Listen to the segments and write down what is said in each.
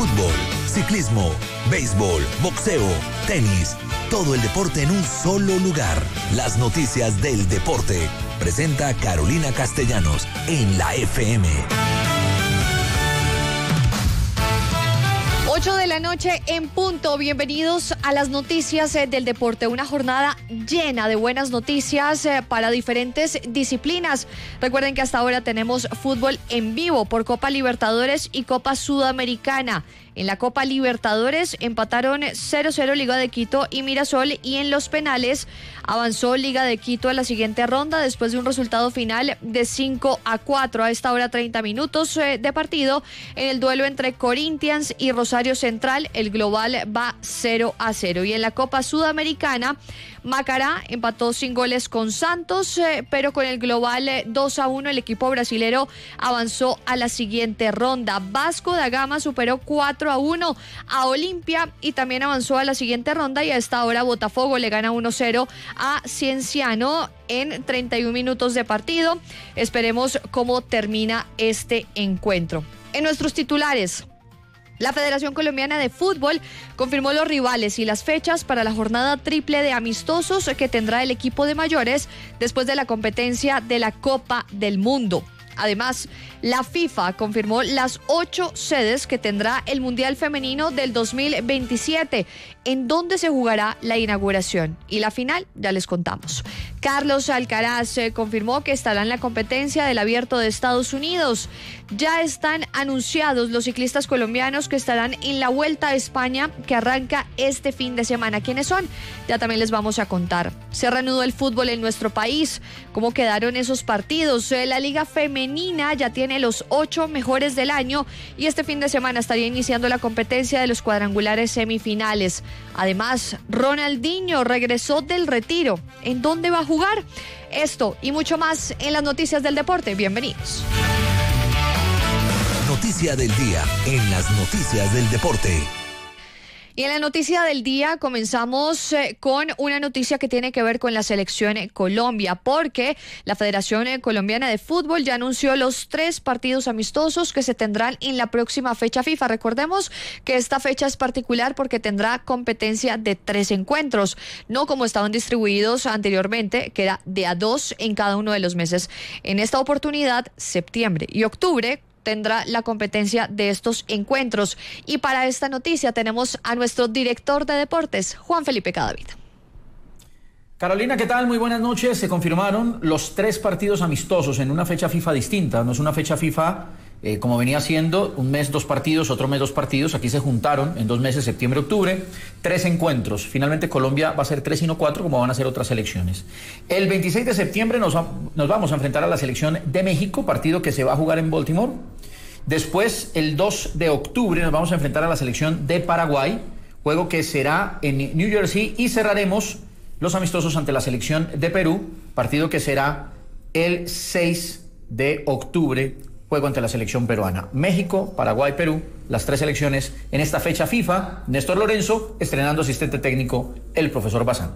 Fútbol, ciclismo, béisbol, boxeo, tenis, todo el deporte en un solo lugar. Las noticias del deporte. Presenta Carolina Castellanos en la FM. 8 de la noche en punto. Bienvenidos a las noticias del deporte. Una jornada llena de buenas noticias para diferentes disciplinas. Recuerden que hasta ahora tenemos fútbol en vivo por Copa Libertadores y Copa Sudamericana. En la Copa Libertadores empataron 0-0 Liga de Quito y Mirasol, y en los penales avanzó Liga de Quito a la siguiente ronda después de un resultado final de 5-4. A esta hora 30 minutos de partido en el duelo entre Corinthians y Rosario Central. El global va 0-0. Y en la Copa Sudamericana, Macará empató sin goles con Santos, pero con el global 2-1 el equipo brasilero avanzó a la siguiente ronda. Vasco da Gama superó 4-1 a Olimpia y también avanzó a la siguiente ronda, y a esta hora Botafogo le gana 1-0 a Cienciano en 31 minutos de partido. Esperemos cómo termina este encuentro. En nuestros titulares, la Federación Colombiana de Fútbol confirmó los rivales y las fechas para la jornada triple de amistosos que tendrá el equipo de mayores después de la competencia de la Copa del Mundo. Además, la FIFA confirmó las 8 sedes que tendrá el Mundial Femenino del 2027, en donde se jugará la inauguración. Y la final, ya les contamos. Carlos Alcaraz confirmó que estará en la competencia del Abierto de Estados Unidos. Ya están anunciados los ciclistas colombianos que estarán en la Vuelta a España, que arranca este fin de semana. ¿Quiénes son? Ya también les vamos a contar. Se reanudó el fútbol en nuestro país. ¿Cómo quedaron esos partidos? La Liga Femenina ya tiene los 8 mejores del año, y este fin de semana estaría iniciando la competencia de los cuadrangulares semifinales. Además, Ronaldinho regresó del retiro. ¿En dónde va a jugar? Esto y mucho más en las noticias del deporte. Bienvenidos. Noticia del día en las noticias del deporte. Y en la noticia del día comenzamos con una noticia que tiene que ver con la selección Colombia, porque la Federación Colombiana de Fútbol ya anunció los 3 partidos amistosos que se tendrán en la próxima fecha FIFA. Recordemos que esta fecha es particular porque tendrá competencia de 3 encuentros, no como estaban distribuidos anteriormente, que era de a 2 en cada uno de los meses. En esta oportunidad, septiembre y octubre tendrá la competencia de estos encuentros. Y para esta noticia tenemos a nuestro director de deportes, Juan Felipe Cadavid. Carolina, ¿qué tal? Muy buenas noches. Se confirmaron los 3 partidos amistosos en una fecha FIFA distinta. No es una fecha FIFA como venía siendo, un mes 2 partidos, otro mes 2 partidos. Aquí se juntaron en 2 meses, septiembre, octubre, 3 encuentros. Finalmente Colombia va a ser 3 y no 4, como van a ser otras selecciones. El 26 de septiembre nos vamos a enfrentar a la selección de México, partido que se va a jugar en Baltimore. Después, el 2 de octubre, nos vamos a enfrentar a la selección de Paraguay, juego que será en New Jersey, y cerraremos los amistosos ante la selección de Perú, partido que será el 6 de octubre, juego ante la selección peruana. México, Paraguay, Perú, las 3 selecciones en esta fecha FIFA. Néstor Lorenzo, estrenando asistente técnico, el profesor Bazán.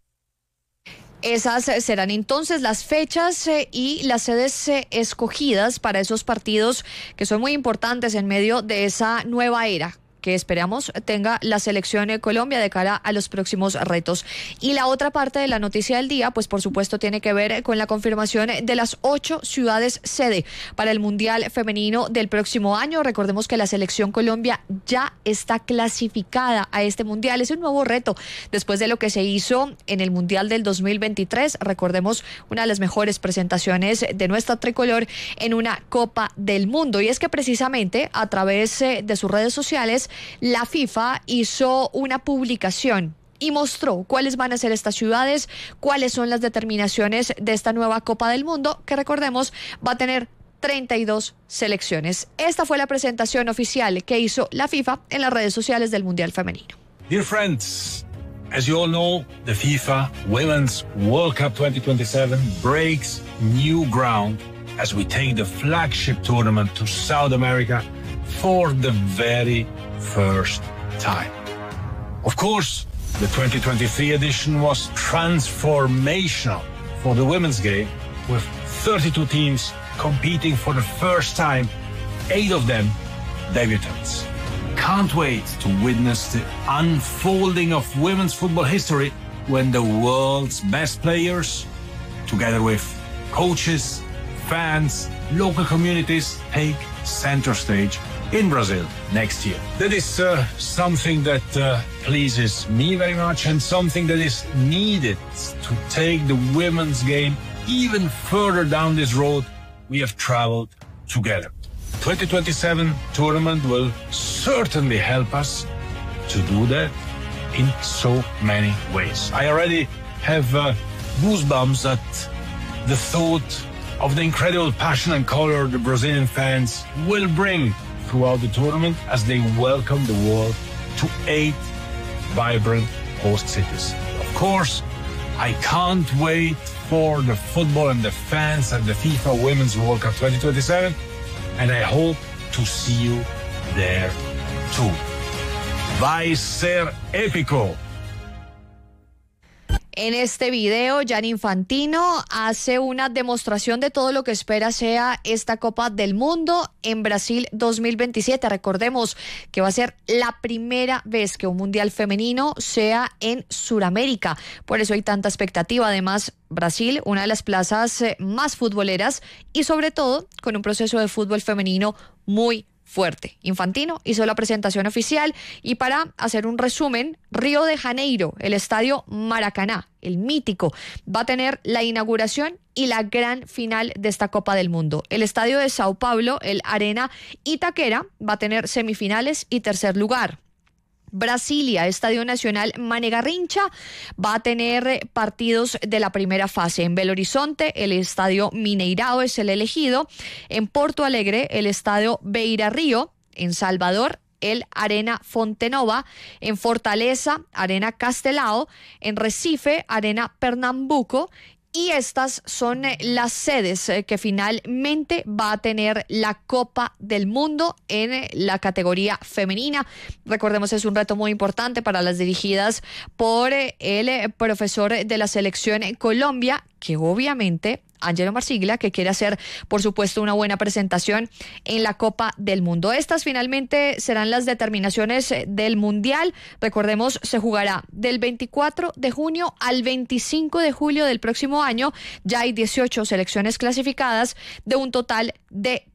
Esas serán entonces las fechas y las sedes escogidas para esos partidos que son muy importantes en medio de esa nueva era que esperamos tenga la selección de Colombia de cara a los próximos retos. Y la otra parte de la noticia del día, pues por supuesto tiene que ver con la confirmación de las 8 ciudades sede para el Mundial Femenino del próximo año. Recordemos que la selección Colombia ya está clasificada a este Mundial. Es un nuevo reto después de lo que se hizo en el Mundial del 2023. Recordemos, una de las mejores presentaciones de nuestra tricolor en una Copa del Mundo. Y es que precisamente a través de sus redes sociales, la FIFA hizo una publicación y mostró cuáles van a ser estas ciudades, cuáles son las determinaciones de esta nueva Copa del Mundo, que recordemos va a tener 32 selecciones. Esta fue la presentación oficial que hizo la FIFA en las redes sociales del Mundial Femenino. Dear friends, as you all know, the FIFA Women's World Cup 2027 breaks new ground as we take the flagship tournament to South America for the very first time. Of course, the 2023 edition was transformational for the women's game, with 32 teams competing for the first time, 8 of them debutants. can't wait to witness the unfolding of women's football history when the world's best players, together with coaches, fans, local communities, take center stage in Brazil next year. That is something that pleases me very much and something that is needed to take the women's game even further down this road we have traveled together. 2027 tournament will certainly help us to do that in so many ways. I already have goosebumps at the thought of the incredible passion and color the Brazilian fans will bring throughout the tournament as they welcome the world to 8 vibrant host cities. Of course, I can't wait for the football and the fans at the FIFA Women's World Cup 2027, and I hope to see you there too. Va a ser épico. En este video, Gianni Infantino hace una demostración de todo lo que espera sea esta Copa del Mundo en Brasil 2027. Recordemos que va a ser la primera vez que un mundial femenino sea en Sudamérica. Por eso hay tanta expectativa. Además, Brasil, una de las plazas más futboleras y sobre todo con un proceso de fútbol femenino muy fuerte. Infantino hizo la presentación oficial y para hacer un resumen, Río de Janeiro, el estadio Maracaná, el mítico, va a tener la inauguración y la gran final de esta Copa del Mundo. El estadio de Sao Paulo, el Arena Itaquera, va a tener semifinales y tercer lugar. Brasilia, Estadio Nacional Mané Garrincha, va a tener partidos de la primera fase. En Belo Horizonte, el Estadio Mineirao es el elegido. En Porto Alegre, el Estadio Beira Río. En Salvador, el Arena Fontenova. En Fortaleza, Arena Castelao. En Recife, Arena Pernambuco. Y estas son las sedes que finalmente va a tener la Copa del Mundo en la categoría femenina. Recordemos, es un reto muy importante para las dirigidas por el profesor de la selección en Colombia, que obviamente Angelo Marsiglia, que quiere hacer, por supuesto, una buena presentación en la Copa del Mundo. Estas finalmente serán las determinaciones del Mundial. Recordemos, se jugará del 24 de junio al 25 de julio del próximo año. Ya hay 18 selecciones clasificadas de un total de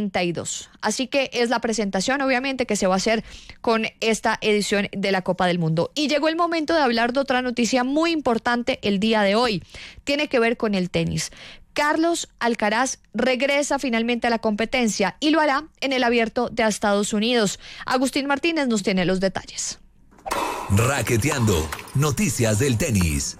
32. Así que es la presentación, obviamente, que se va a hacer con esta edición de la Copa del Mundo. Y llegó el momento de hablar de otra noticia muy importante el día de hoy. Tiene que ver con el tenis. Carlos Alcaraz regresa finalmente a la competencia y lo hará en el Abierto de Estados Unidos. Agustín Martínez nos tiene los detalles. Raqueteando, noticias del tenis.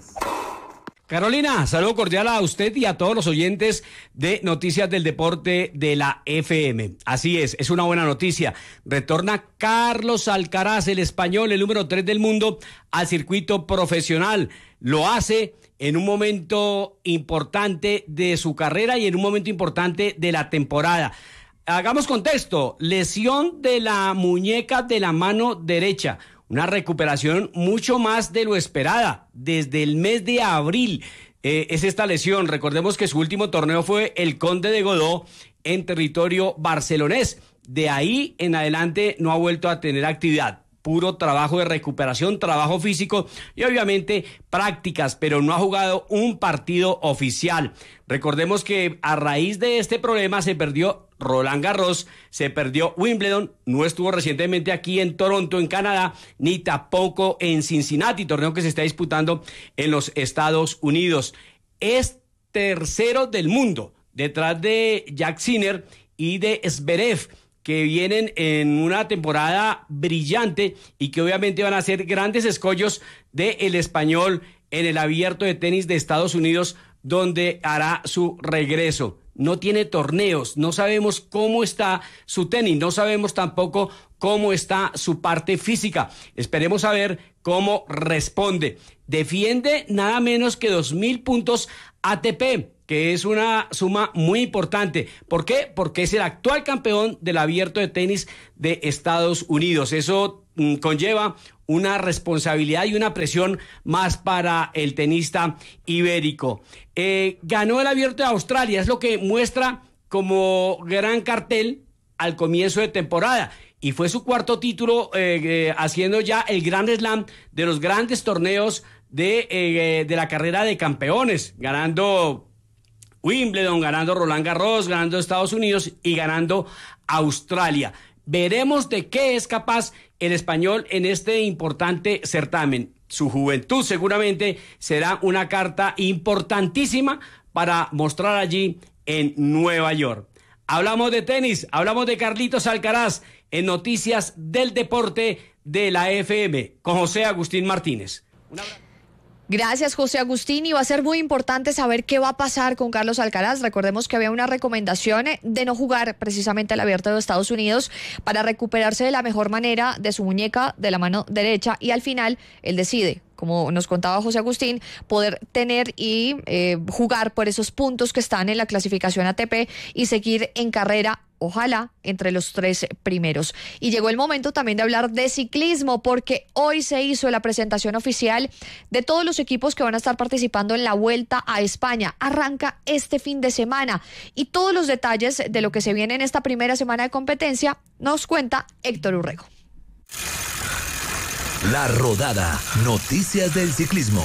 Carolina, saludo cordial a usted y a todos los oyentes de Noticias del Deporte de la FM. Así es una buena noticia. Retorna Carlos Alcaraz, el español, el número 3 del mundo, al circuito profesional. Lo hace en un momento importante de su carrera y en un momento importante de la temporada. Hagamos contexto: lesión de la muñeca de la mano derecha. Una recuperación mucho más de lo esperada. Desde el mes de abril es esta lesión. Recordemos que su último torneo fue el Conde de Godó en territorio barcelonés. De ahí en adelante no ha vuelto a tener actividad. Puro trabajo de recuperación, trabajo físico y obviamente prácticas, pero no ha jugado un partido oficial. Recordemos que a raíz de este problema se perdió Roland Garros, se perdió Wimbledon, no estuvo recientemente aquí en Toronto, en Canadá, ni tampoco en Cincinnati, torneo que se está disputando en los Estados Unidos. Es tercero del mundo, detrás de Jack Sinner y de Zverev, que vienen en una temporada brillante y que obviamente van a ser grandes escollos del español en el Abierto de Tenis de Estados Unidos, donde hará su regreso. No tiene torneos, no sabemos cómo está su tenis, no sabemos tampoco cómo está su parte física. Esperemos a ver cómo responde. Defiende nada menos que 2.000 puntos ATP, que es una suma muy importante. ¿Por qué? Porque es el actual campeón del Abierto de Tenis de Estados Unidos. Eso conlleva una responsabilidad y una presión más para el tenista ibérico. Ganó el Abierto de Australia, es lo que muestra como gran cartel al comienzo de temporada. y fue su cuarto título haciendo ya el Grand Slam de los grandes torneos de la carrera de campeones, ganando Wimbledon, ganando Roland Garros, ganando Estados Unidos y ganando Australia. Veremos de qué es capaz el español en este importante certamen. Su juventud seguramente será una carta importantísima para mostrar allí en Nueva York. Hablamos de tenis, hablamos de Carlitos Alcaraz en Noticias del Deporte de la FM con José Agustín Martínez. Un abrazo. Gracias, José Agustín, y va a ser muy importante saber qué va a pasar con Carlos Alcaraz. Recordemos que había una recomendación de no jugar precisamente el Abierto de Estados Unidos para recuperarse de la mejor manera de su muñeca de la mano derecha, y al final él decide, como nos contaba José Agustín, poder tener y jugar por esos puntos que están en la clasificación ATP y seguir en carrera, ojalá, entre los 3 primeros. Y llegó el momento también de hablar de ciclismo, porque hoy se hizo la presentación oficial de todos los equipos que van a estar participando en la Vuelta a España. Arranca este fin de semana y todos los detalles de lo que se viene en esta primera semana de competencia nos cuenta Héctor Urrego. La Rodada, noticias del ciclismo.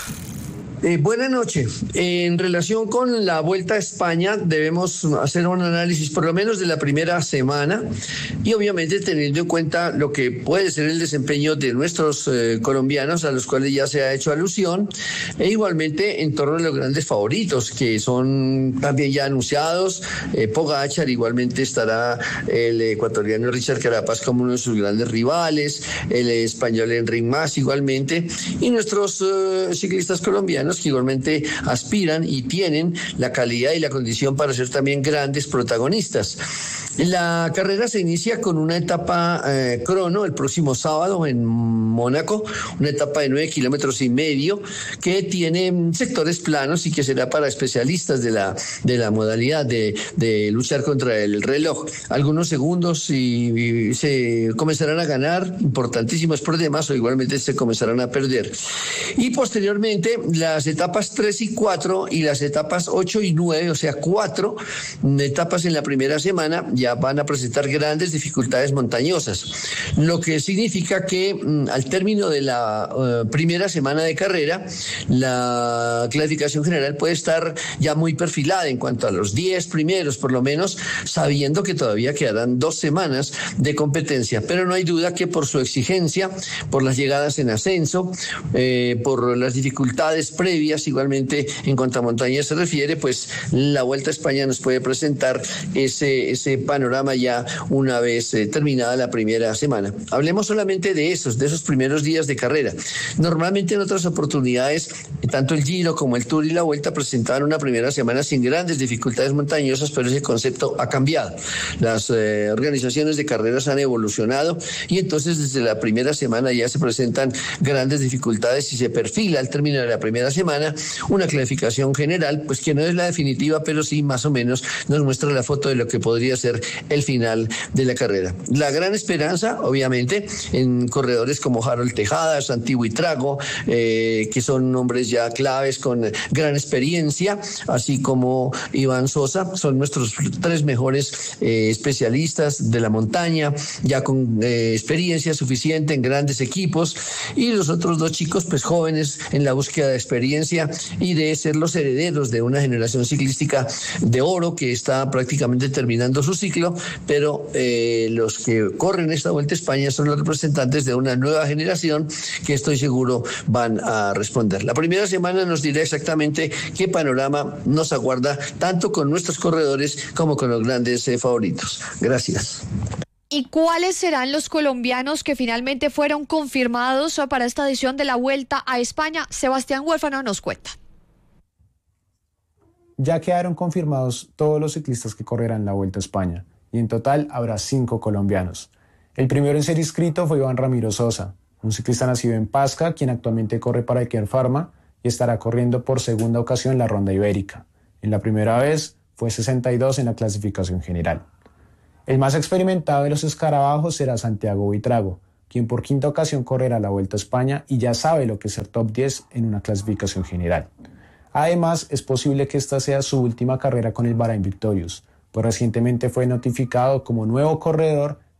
Buenas noches. En relación con la Vuelta a España, debemos hacer un análisis por lo menos de la primera semana y obviamente teniendo en cuenta lo que puede ser el desempeño de nuestros colombianos, a los cuales ya se ha hecho alusión, e igualmente en torno a los grandes favoritos que son también ya anunciados. Pogačar, igualmente estará el ecuatoriano Richard Carapaz como uno de sus grandes rivales, el español Enric Mas igualmente, y nuestros ciclistas colombianos que igualmente aspiran y tienen la calidad y la condición para ser también grandes protagonistas. La carrera se inicia con una etapa crono el próximo sábado en Mónaco, una etapa de 9,5 kilómetros que tiene sectores planos y que será para especialistas de la modalidad de luchar contra el reloj. Algunos segundos y se comenzarán a ganar, importantísimos por demás, o igualmente se comenzarán a perder. Y posteriormente las etapas 3 y 4 y las etapas 8 y 9, o sea 4 etapas en la primera semana, ya van a presentar grandes dificultades montañosas, lo que significa que al término de la primera semana de carrera, la clasificación general puede estar ya muy perfilada en cuanto a los 10 primeros, por lo menos, sabiendo que todavía quedarán 2 semanas de competencia, pero no hay duda que por su exigencia, por las llegadas en ascenso, por las dificultades previas, igualmente en cuanto a montaña se refiere, pues la Vuelta a España nos puede presentar ese panorama ya una vez terminada la primera semana. Hablemos solamente de esos primeros días de carrera. Normalmente en otras oportunidades, tanto el Giro como el Tour y la Vuelta presentaban una primera semana sin grandes dificultades montañosas, pero ese concepto ha cambiado. Las organizaciones de carreras han evolucionado y entonces desde la primera semana ya se presentan grandes dificultades y se perfila al término de la primera semana una clasificación general, pues que no es la definitiva, pero sí más o menos nos muestra la foto de lo que podría ser el final de la carrera. La gran esperanza, obviamente, en corredores como Harold Tejada, Santi Buitrago, que son nombres ya claves con gran experiencia, así como Iván Sosa, son nuestros 3 mejores especialistas de la montaña, ya con experiencia suficiente en grandes equipos, y los otros 2 chicos, pues jóvenes en la búsqueda de experiencia y de ser los herederos de una generación ciclística de oro que está prácticamente terminando su ciclo, pero los que corren esta Vuelta a España son los representantes de una nueva generación que estoy seguro van a responder. La primera semana nos dirá exactamente qué panorama nos aguarda, tanto con nuestros corredores como con los grandes favoritos. Gracias. ¿Y cuáles serán los colombianos que finalmente fueron confirmados para esta edición de la Vuelta a España? Sebastián Huérfano nos cuenta. Ya quedaron confirmados todos los ciclistas que correrán la Vuelta a España, y en total habrá 5 colombianos. El primero en ser inscrito fue Iván Ramiro Sosa, un ciclista nacido en Pasca, quien actualmente corre para Equer Pharma y estará corriendo por segunda ocasión la Ronda Ibérica. En la primera vez fue 62 en la clasificación general. El más experimentado de los escarabajos será Santiago Buitrago, quien por 5ª ocasión correrá la Vuelta a España y ya sabe lo que es ser top 10 en una clasificación general. Además, es posible que esta sea su última carrera con el Bahrain Victorious, pues recientemente fue notificado como nuevo corredor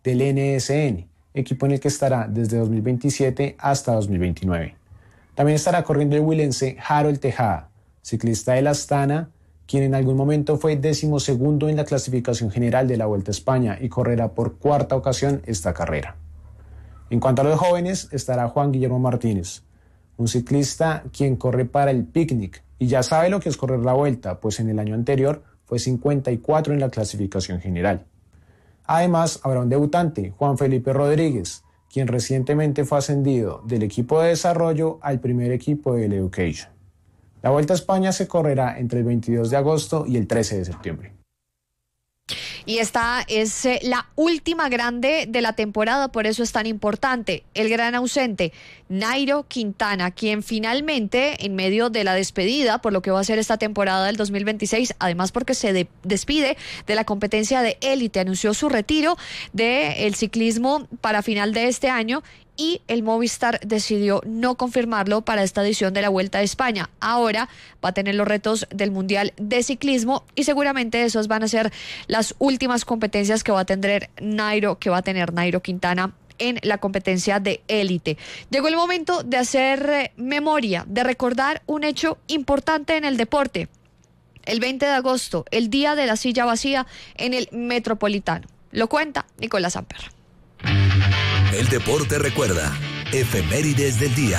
del NSN, equipo en el que estará desde 2027 hasta 2029. También estará corriendo el huilense Harold Tejada, ciclista del Astana, quien en algún momento fue 12º en la clasificación general de la Vuelta a España y correrá por 4ª ocasión esta carrera. En cuanto a los jóvenes, estará Juan Guillermo Martínez, un ciclista quien corre para el Picnic y ya sabe lo que es correr la Vuelta, pues en el año anterior fue 54 en la clasificación general. Además, habrá un debutante, Juan Felipe Rodríguez, quien recientemente fue ascendido del equipo de desarrollo al primer equipo del Education. La Vuelta a España se correrá entre el 22 de agosto y el 13 de septiembre. Y esta es la última grande de la temporada, por eso es tan importante. El gran ausente, Nairo Quintana, quien finalmente, en medio de la despedida, por lo que va a ser esta temporada del 2026, además porque se despide de la competencia de élite, anunció su retiro del ciclismo para final de este año, y el Movistar decidió no confirmarlo para esta edición de la Vuelta a España. Ahora va a tener los retos del Mundial de Ciclismo y seguramente esos van a ser las últimas competencias que va a tener Nairo Quintana en la competencia de élite. Llegó el momento de hacer memoria, de recordar un hecho importante en el deporte. El 20 de agosto, el día de la silla vacía en el Metropolitano. Lo cuenta Nicolás Amper. El deporte recuerda. Efemérides del día.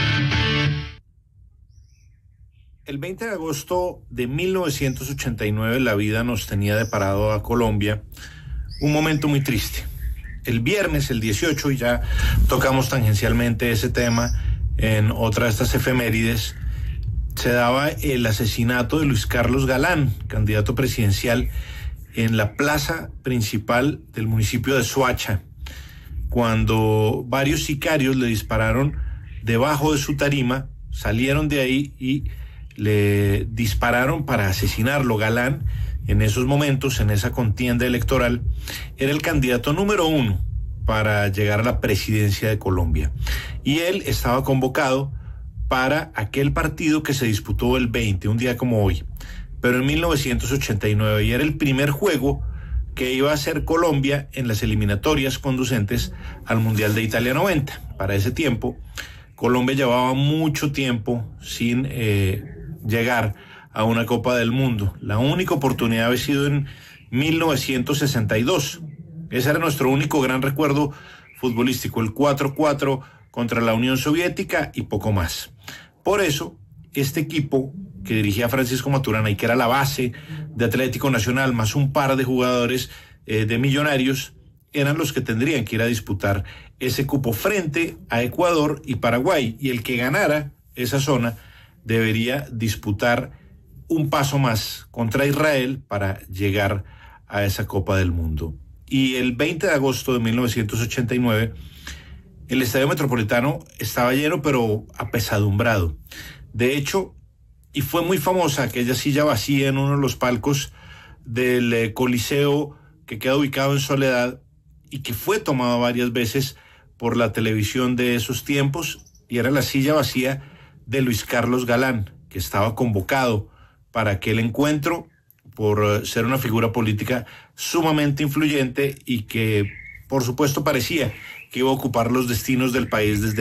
El 20 de agosto de 1989 la vida nos tenía deparado a Colombia un momento muy triste. El viernes, el 18, y ya tocamos tangencialmente ese tema en otra de estas efemérides, se daba el asesinato de Luis Carlos Galán, candidato presidencial, en la plaza principal del municipio de Soacha, cuando varios sicarios le dispararon debajo de su tarima, salieron de ahí y le dispararon para asesinarlo. Galán, en esos momentos, en esa contienda electoral, era el candidato número 1 para llegar a la presidencia de Colombia. Y él estaba convocado para aquel partido que se disputó el 20, un día como hoy, pero en 1989, y era el primer juego que iba a hacer Colombia en las eliminatorias conducentes al Mundial de Italia 90. Para ese tiempo, Colombia llevaba mucho tiempo sin llegar a una Copa del Mundo. La única oportunidad había sido en 1962. Ese era nuestro único gran recuerdo futbolístico, el 4-4 contra la Unión Soviética y poco más. Por eso, este equipo que dirigía Francisco Maturana y que era la base de Atlético Nacional, más un par de jugadores de Millonarios, eran los que tendrían que ir a disputar ese cupo frente a Ecuador y Paraguay, y el que ganara esa zona debería disputar un paso más contra Israel para llegar a esa Copa del Mundo. Y el 20 de agosto de 1989, el Estadio Metropolitano estaba lleno, pero apesadumbrado. De hecho, y fue muy famosa aquella silla vacía en uno de los palcos del Coliseo, que queda ubicado en Soledad y que fue tomado varias veces por la televisión de esos tiempos, y era la silla vacía de Luis Carlos Galán, que estaba convocado para aquel encuentro por ser una figura política sumamente influyente y que, por supuesto, parecía que iba a ocupar los destinos del país desde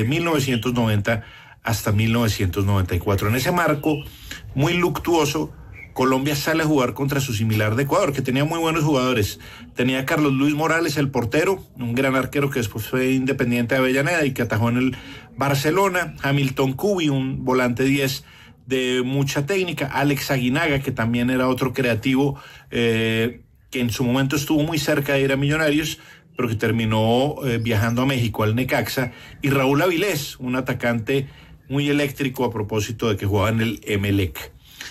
1990 hasta 1994. En ese marco muy luctuoso, Colombia sale a jugar contra su similar de Ecuador, que tenía muy buenos jugadores. Tenía a Carlos Luis Morales, el portero, un gran arquero que después fue Independiente de Avellaneda y que atajó en el Barcelona. Hamilton Cubi, un volante 10 de mucha técnica. Alex Aguinaga, que también era otro creativo, que en su momento estuvo muy cerca de ir a Millonarios, pero que terminó viajando a México, al Necaxa. Y Raúl Avilés, un atacante muy eléctrico a propósito de que jugaba en el Emelec.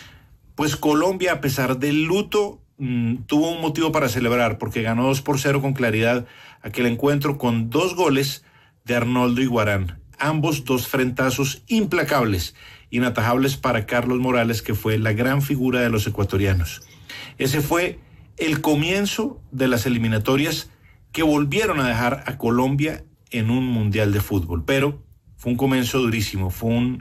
Pues Colombia, a pesar del luto, tuvo un motivo para celebrar, porque ganó 2-0 con claridad aquel encuentro con 2 goles de Arnoldo Iguarán. Ambos 2 frentazos implacables, inatajables para Carlos Morales, que fue la gran figura de los ecuatorianos. Ese fue el comienzo de las eliminatorias que volvieron a dejar a Colombia en un mundial de fútbol, pero fue un comienzo durísimo, fue un